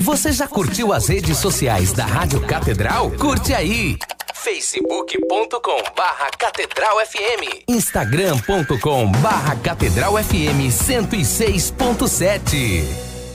Você já curtiu as redes sociais da Rádio Catedral? Curte aí! facebook.com/Catedral FM, instagram.com/Catedral FM 106.7.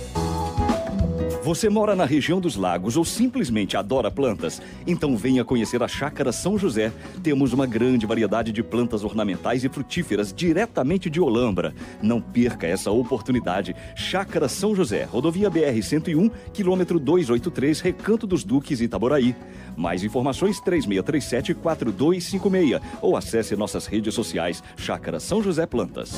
Você mora na região dos lagos ou simplesmente adora plantas? Então venha conhecer a Chácara São José. Temos uma grande variedade de plantas ornamentais e frutíferas diretamente de Olambra. Não perca essa oportunidade. Chácara São José, rodovia BR-101, quilômetro 283, Recanto dos Duques, Itaboraí. Mais informações 3637-4256 ou acesse nossas redes sociais Chácara São José Plantas.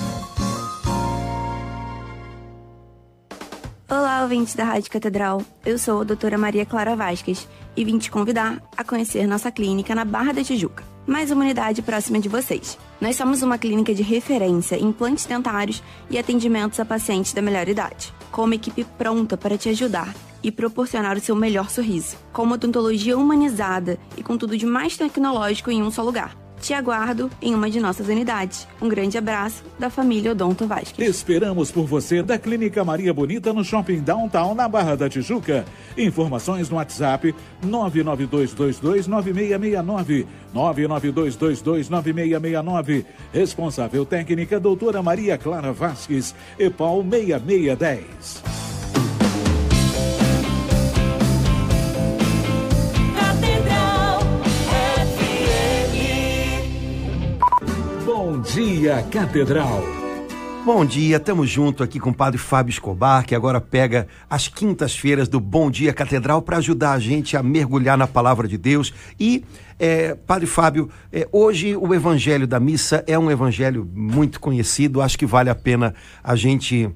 Olá, ouvintes da Rádio Catedral. Eu sou a doutora Maria Clara Vasquez e vim te convidar a conhecer nossa clínica na Barra da Tijuca, mais uma unidade próxima de vocês. Nós somos uma clínica de referência em implantes dentários e atendimentos a pacientes da melhor idade, com uma equipe pronta para te ajudar e proporcionar o seu melhor sorriso, com uma odontologia humanizada e com tudo de mais tecnológico em um só lugar. Te aguardo em uma de nossas unidades. Um grande abraço da família Odonto Vasquez. Esperamos por você da Clínica Maria Bonita no Shopping Downtown, na Barra da Tijuca. Informações no WhatsApp 992229669. 992229669. Responsável técnica doutora Maria Clara Vasquez, EPAL 6610. Bom dia, Catedral. Bom dia, estamos junto aqui com o Padre Fábio Escobar, que agora pega as quintas-feiras do Bom Dia Catedral para ajudar a gente a mergulhar na Palavra de Deus. E, Padre Fábio, hoje o Evangelho da Missa é um evangelho muito conhecido, acho que vale a pena a gente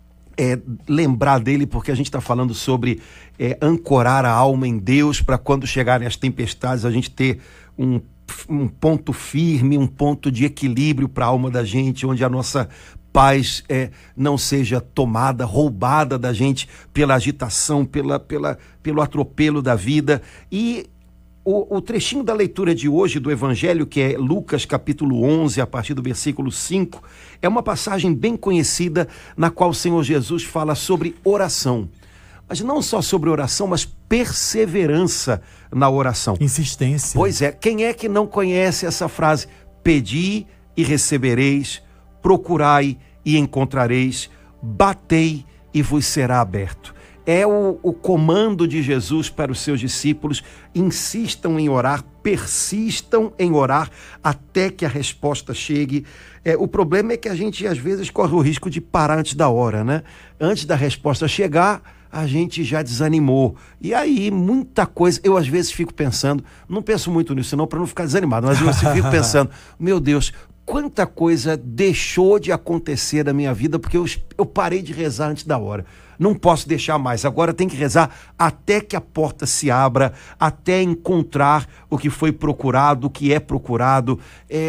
lembrar dele, porque a gente está falando sobre ancorar a alma em Deus para quando chegarem as tempestades a gente ter um ponto firme, um ponto de equilíbrio para a alma da gente, onde a nossa paz não seja tomada, roubada da gente pela agitação, pelo atropelo da vida. E o trechinho da leitura de hoje do Evangelho, que é Lucas capítulo 11, a partir do versículo 5, é uma passagem bem conhecida na qual o Senhor Jesus fala sobre oração. Mas não só sobre oração, mas perseverança na oração. Insistência. Pois é, quem é que não conhece essa frase? Pedi e recebereis, procurai e encontrareis, batei e vos será aberto. É o comando de Jesus para os seus discípulos: insistam em orar, persistam em orar até que a resposta chegue. O problema é que a gente às vezes corre o risco de parar antes da hora, né? Antes da resposta chegar, a gente já desanimou. E aí, muita coisa, eu às vezes fico pensando, não penso muito nisso não, para não ficar desanimado, mas eu fico pensando, meu Deus, quanta coisa deixou de acontecer na minha vida porque eu parei de rezar antes da hora. Não posso deixar mais, agora tem que rezar até que a porta se abra, até encontrar o que foi procurado, o que é procurado,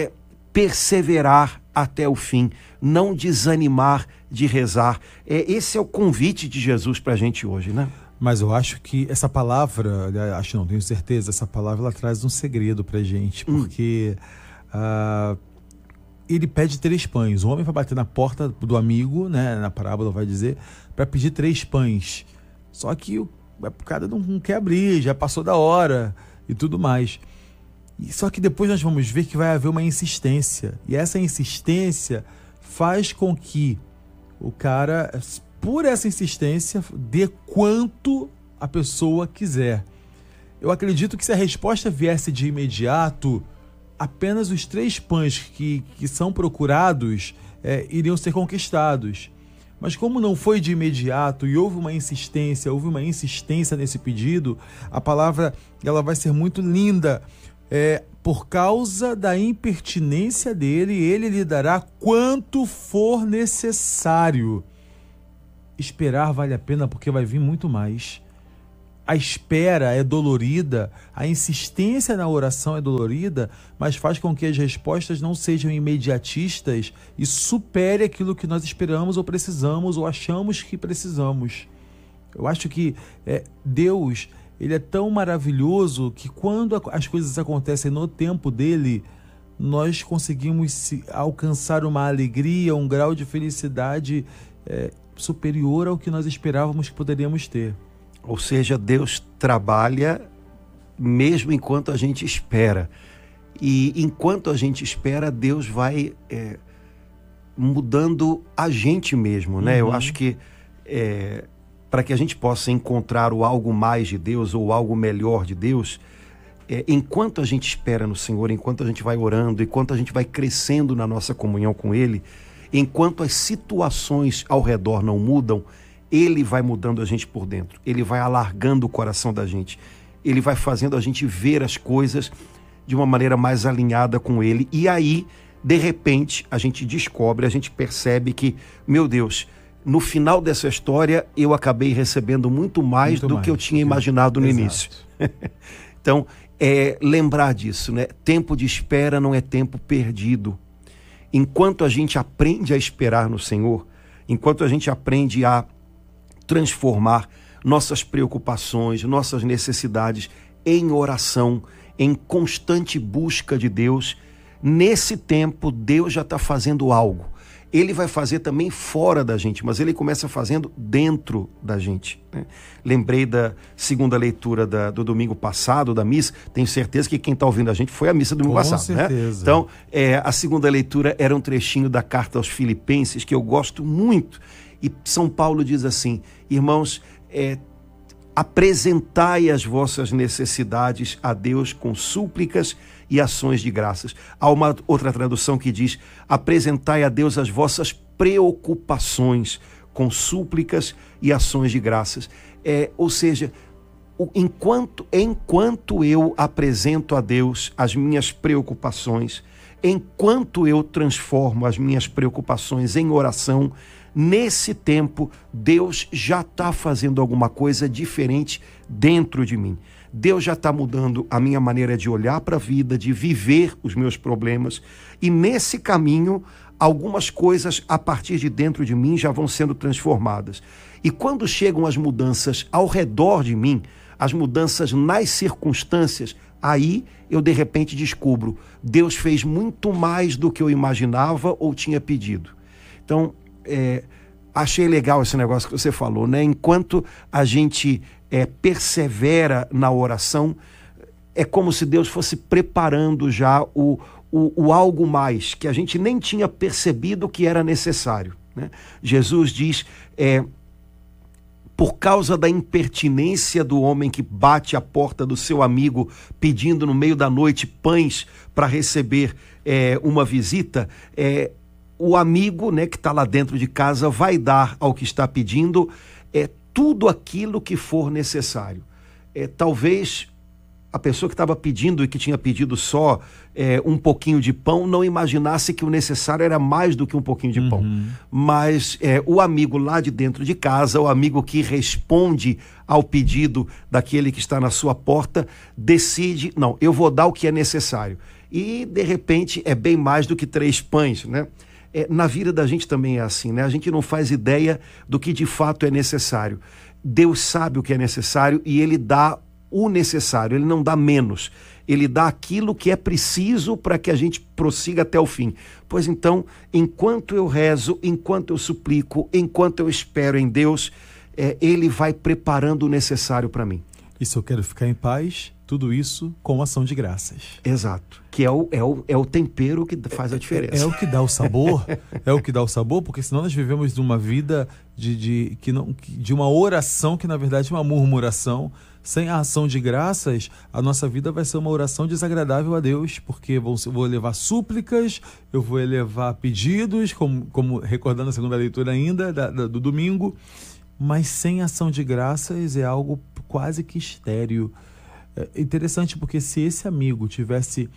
perseverar até o fim, não desanimar de rezar. Esse é o convite de Jesus para a gente hoje, né? Mas eu acho que essa palavra, não tenho certeza, essa palavra ela traz um segredo para a gente, porque ele pede 3 pães. O homem vai bater na porta do amigo, né, na parábola vai dizer, para pedir 3 pães. Só que o cara não quer abrir, já passou da hora e tudo mais. Só que depois nós vamos ver que vai haver uma insistência. E essa insistência faz com que o cara, por essa insistência, dê quanto a pessoa quiser. Eu acredito que se a resposta viesse de imediato, apenas os 3 pães que são procurados iriam ser conquistados. Mas como não foi de imediato e houve uma insistência nesse pedido, a palavra ela vai ser muito linda. Por causa da impertinência dele, ele lhe dará quanto for necessário. Esperar vale a pena porque vai vir muito mais. A espera é dolorida, a insistência na oração é dolorida, mas faz com que as respostas não sejam imediatistas e supere aquilo que nós esperamos ou precisamos ou achamos que precisamos. Eu acho que Deus, ele é tão maravilhoso que quando as coisas acontecem no tempo dele, nós conseguimos alcançar uma alegria, um grau de felicidade superior ao que nós esperávamos que poderíamos ter. Ou seja, Deus trabalha mesmo enquanto a gente espera. E enquanto a gente espera, Deus vai mudando a gente mesmo, né? Eu acho que para que a gente possa encontrar o algo mais de Deus ou algo melhor de Deus, enquanto a gente espera no Senhor, enquanto a gente vai orando, enquanto a gente vai crescendo na nossa comunhão com Ele, enquanto as situações ao redor não mudam, Ele vai mudando a gente por dentro. Ele vai alargando o coração da gente. Ele vai fazendo a gente ver as coisas de uma maneira mais alinhada com Ele. E aí, de repente, a gente descobre, a gente percebe que, meu Deus, no final dessa história, eu acabei recebendo muito mais do que eu tinha imaginado no início. Então, lembrar disso, né? Tempo de espera não é tempo perdido. Enquanto a gente aprende a esperar no Senhor, enquanto a gente aprende a transformar nossas preocupações, nossas necessidades em oração, em constante busca de Deus, nesse tempo Deus já está fazendo algo. Ele vai fazer também fora da gente, mas ele começa fazendo dentro da gente, né? Lembrei da segunda leitura do domingo passado, da missa. Tenho certeza que quem está ouvindo a gente foi a missa do domingo passado, certeza. Né? Então, a segunda leitura era um trechinho da carta aos Filipenses, que eu gosto muito. E São Paulo diz assim: irmãos, apresentai as vossas necessidades a Deus com súplicas e ações de graças. Há uma outra tradução que diz: apresentai a Deus as vossas preocupações com súplicas e ações de graças. Ou seja, enquanto eu apresento a Deus as minhas preocupações, enquanto eu transformo as minhas preocupações em oração, nesse tempo, Deus já está fazendo alguma coisa diferente dentro de mim. Deus já está mudando a minha maneira de olhar para a vida, de viver os meus problemas. E nesse caminho, algumas coisas a partir de dentro de mim já vão sendo transformadas. E quando chegam as mudanças ao redor de mim, as mudanças nas circunstâncias, aí eu de repente descubro: Deus fez muito mais do que eu imaginava ou tinha pedido. Então, achei legal esse negócio que você falou, né? Enquanto a gente persevera na oração, é como se Deus fosse preparando já o algo mais, que a gente nem tinha percebido que era necessário, né? Jesus diz, por causa da impertinência do homem que bate à porta do seu amigo pedindo no meio da noite pães para receber uma visita, o amigo, né, que está lá dentro de casa vai dar ao que está pedindo tudo aquilo que for necessário. Talvez a pessoa que estava pedindo e que tinha pedido só um pouquinho de pão não imaginasse que o necessário era mais do que um pouquinho de pão. Mas o amigo lá de dentro de casa, o amigo que responde ao pedido daquele que está na sua porta, decide: não, eu vou dar o que é necessário. E de repente é bem mais do que 3 pães, né? Na vida da gente também é assim, né? A gente não faz ideia do que de fato é necessário. Deus sabe o que é necessário e Ele dá o necessário, Ele não dá menos. Ele dá aquilo que é preciso para que a gente prossiga até o fim. Pois então, enquanto eu rezo, enquanto eu suplico, enquanto eu espero em Deus, Ele vai preparando o necessário para mim. E se eu quero ficar em paz, tudo isso com ação de graças. Exato. Que é o tempero que faz a diferença. É o que dá o sabor. É o que dá o sabor, porque senão nós vivemos uma vida de uma oração que na verdade é uma murmuração. Sem a ação de graças, a nossa vida vai ser uma oração desagradável a Deus, porque vou elevar súplicas, eu vou elevar pedidos, como recordando a segunda leitura ainda do domingo, mas sem ação de graças é algo quase que estéril. É interessante porque se esse amigo tivesse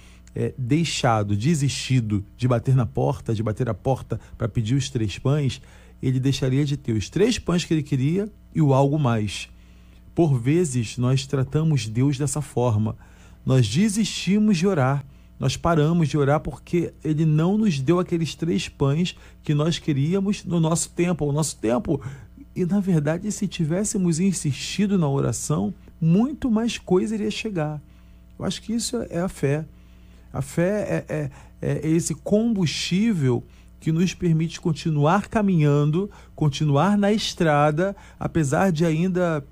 desistido de bater a porta para pedir os 3 pães, ele deixaria de ter os 3 pães que ele queria e o algo mais. Por vezes nós tratamos Deus dessa forma, nós desistimos de orar, nós paramos de orar porque Ele não nos deu aqueles 3 pães que nós queríamos no nosso tempo, e na verdade se tivéssemos insistido na oração, muito mais coisa iria chegar. Eu acho que isso é a fé. A fé é esse combustível que nos permite continuar caminhando, continuar na estrada, apesar de ainda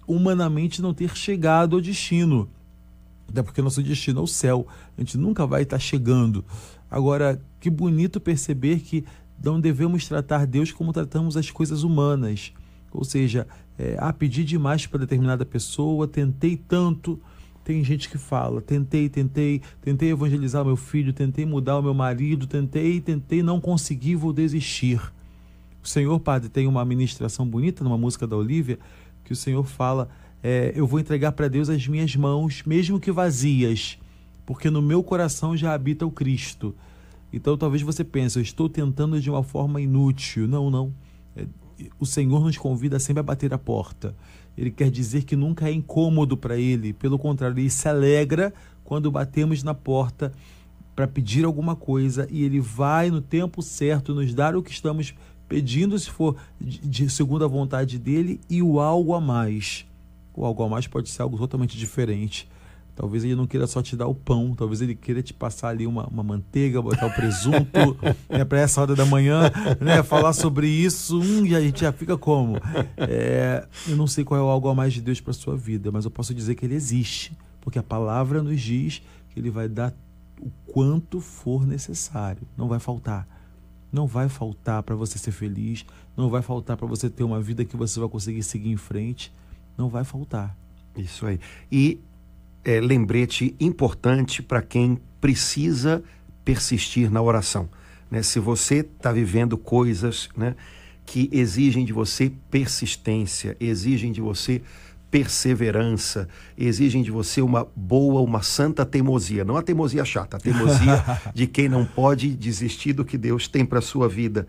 humanamente não ter chegado ao destino. Até porque nosso destino é o céu. A gente nunca vai estar chegando. Agora, que bonito perceber que não devemos tratar Deus como tratamos as coisas humanas. Ou seja, pedi demais para determinada pessoa, tentei tanto. Tem gente que fala, tentei evangelizar o meu filho, tentei mudar o meu marido, tentei, não consegui, vou desistir. O Senhor, Padre, tem uma ministração bonita numa música da Olívia, que o Senhor fala, eu vou entregar para Deus as minhas mãos, mesmo que vazias, porque no meu coração já habita o Cristo. Então talvez você pense, eu estou tentando de uma forma inútil. Não. O Senhor nos convida sempre a bater a porta. Ele quer dizer que nunca é incômodo para Ele. Pelo contrário, Ele se alegra quando batemos na porta para pedir alguma coisa e Ele vai no tempo certo nos dar o que estamos pedindo, se for segundo a vontade dEle, e o algo a mais. O algo a mais pode ser algo totalmente diferente. Talvez Ele não queira só te dar o pão, talvez Ele queira te passar ali uma manteiga, botar o presunto, para essa hora da manhã, falar sobre isso, e a gente já fica como? Eu não sei qual é o algo a mais de Deus para a sua vida, mas eu posso dizer que Ele existe, porque a palavra nos diz que Ele vai dar o quanto for necessário, não vai faltar. Não vai faltar para você ser feliz, não vai faltar para você ter uma vida que você vai conseguir seguir em frente, não vai faltar. Isso aí. E lembrete importante para quem precisa persistir na oração. Se você está vivendo coisas que exigem de você persistência, exigem de você perseverança, exigem de você uma santa teimosia, não a teimosia chata, a teimosia de quem não pode desistir do que Deus tem para a sua vida.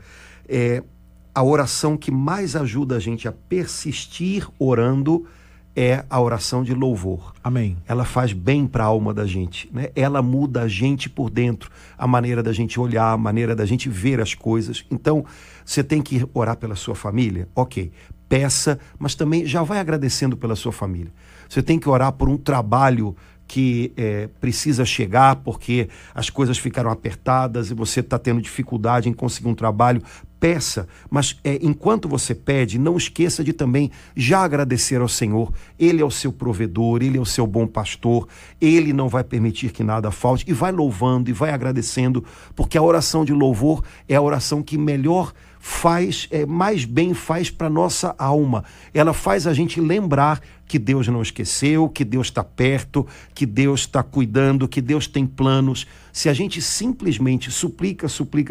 A oração que mais ajuda a gente a persistir orando é a oração de louvor. Amém. Ela faz bem para a alma da gente, Ela muda a gente por dentro, a maneira da gente olhar, a maneira da gente ver as coisas. Então, você tem que orar pela sua família? Ok, peça, mas também já vai agradecendo pela sua família. Você tem que orar por um trabalho que precisa chegar porque as coisas ficaram apertadas e você está tendo dificuldade em conseguir um trabalho. Peça, mas enquanto você pede, não esqueça de também já agradecer ao Senhor. Ele é o seu provedor, Ele é o seu bom pastor, Ele não vai permitir que nada falte, e vai louvando e vai agradecendo, porque a oração de louvor é a oração que melhor faz, mais bem faz para nossa alma. Ela faz a gente lembrar que Deus não esqueceu, que Deus está perto, que Deus está cuidando, que Deus tem planos. Se a gente simplesmente suplica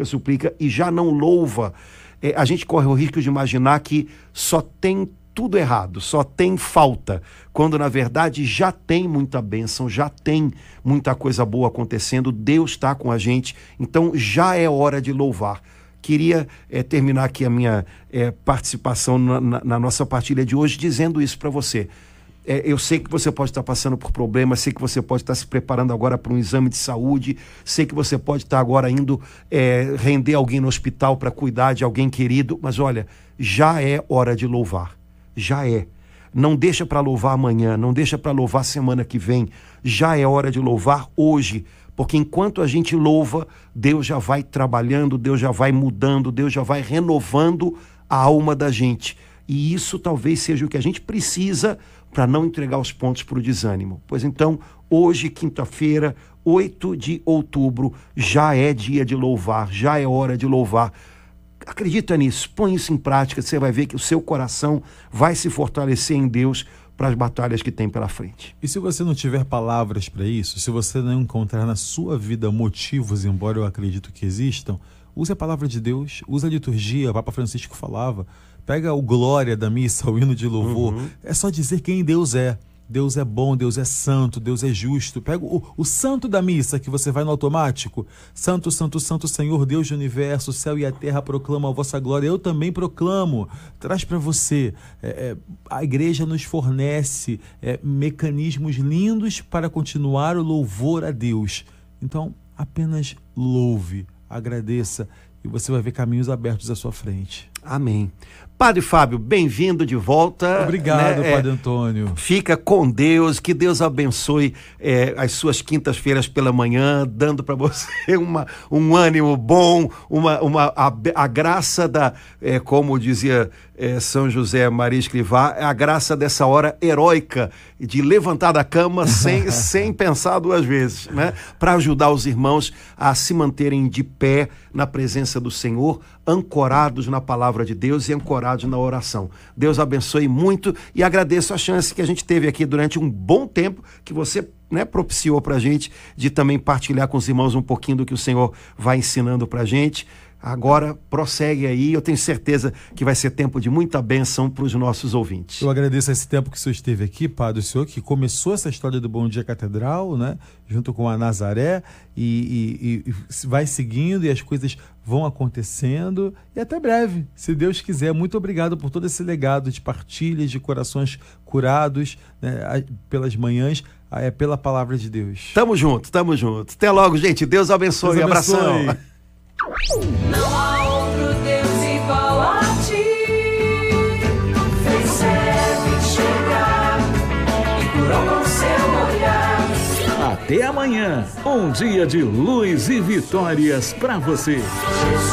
e já não louva, a gente corre o risco de imaginar que só tem tudo errado, só tem falta, quando na verdade já tem muita bênção, já tem muita coisa boa acontecendo, Deus está com a gente, então já é hora de louvar. Queria terminar aqui a minha participação na nossa partilha de hoje dizendo isso para você. Eu sei que você pode estar passando por problemas, sei que você pode estar se preparando agora para um exame de saúde, sei que você pode estar agora indo render alguém no hospital para cuidar de alguém querido, mas olha, já é hora de louvar, já é. Não deixa para louvar amanhã, não deixa para louvar semana que vem, já é hora de louvar hoje, porque enquanto a gente louva, Deus já vai trabalhando, Deus já vai mudando, Deus já vai renovando a alma da gente. E isso talvez seja o que a gente precisa para não entregar os pontos para o desânimo. Pois então, hoje, quinta-feira, 8 de outubro, já é dia de louvar, já é hora de louvar. Acredita nisso, põe isso em prática, você vai ver que o seu coração vai se fortalecer em Deus para as batalhas que tem pela frente. E se você não tiver palavras para isso, se você não encontrar na sua vida motivos, embora eu acredito que existam, use a palavra de Deus, use a liturgia, o Papa Francisco falava, pega o glória da missa, o hino de louvor, é só dizer quem Deus é. Deus é bom, Deus é santo, Deus é justo. Pega o santo da missa que você vai no automático. Santo, santo, santo Senhor, Deus do universo, o céu e a terra proclamam a vossa glória. Eu também proclamo. Traz para você. A igreja nos fornece mecanismos lindos para continuar o louvor a Deus. Então, apenas louve, agradeça e você vai ver caminhos abertos à sua frente. Amém. Padre Fábio, bem-vindo de volta. Obrigado, né? Padre Antônio. Fica com Deus, que Deus abençoe as suas quintas-feiras pela manhã, dando para você um ânimo bom, a graça da, como dizia São José Maria Escrivá, a graça dessa hora heróica de levantar da cama sem pensar duas vezes, né? Para ajudar os irmãos a se manterem de pé na presença do Senhor, ancorados na palavra de Deus e ancorados na oração. Deus abençoe muito e agradeço a chance que a gente teve aqui durante um bom tempo, que você, né, propiciou para a gente de também partilhar com os irmãos um pouquinho do que o Senhor vai ensinando para a gente. Agora prossegue aí, eu tenho certeza que vai ser tempo de muita bênção para os nossos ouvintes. Eu agradeço esse tempo que o senhor esteve aqui, Padre, o senhor que começou essa história do Bom Dia Catedral, né, junto com a Nazaré, e vai seguindo e as coisas vão acontecendo, e até breve, se Deus quiser. Muito obrigado por todo esse legado de partilhas, de corações curados, né, pelas manhãs, pela palavra de Deus. Tamo junto. Até logo, gente. Deus abençoe. Deus abençoe. Abração. Não há outro Deus igual a ti. Fez cego enxergar e curou com seu olhar. Até amanhã, um dia de luz e vitórias para você.